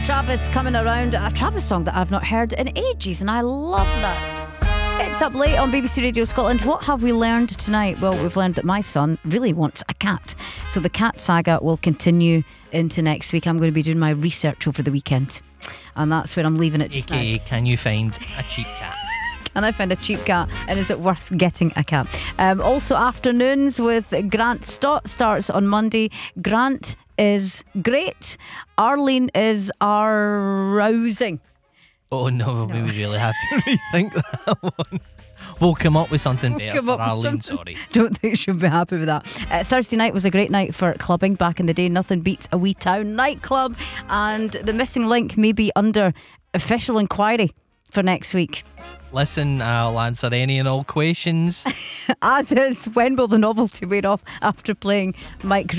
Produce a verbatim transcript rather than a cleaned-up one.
Travis coming around, a Travis song that I've not heard in ages, and I love that. It's Up Late on B B C Radio Scotland. What have we learned tonight? Well, we've learned that my son really wants a cat. So the cat saga will continue into next week. I'm going to be doing my research over the weekend, and that's where I'm leaving it just A K A, now. can you find a cheap cat? Can I find a cheap cat, and is it worth getting a cat? Um, also, afternoons with Grant Stott starts on Monday. Grant is great. Arlene is arousing. Oh no, No. we really have to rethink that one. We'll come up with something better come for up with Arlene, something. sorry. Don't think she'll be happy with that. Uh, Thursday night was a great night for clubbing back in the day. Nothing beats a wee town nightclub, and the missing link may be under official inquiry for next week. Listen, I'll answer any and all questions. As is, when will the novelty wear off after playing Mike